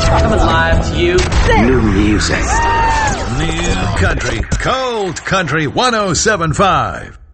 Coming live to you. New music. New country. Cold Country 107.5.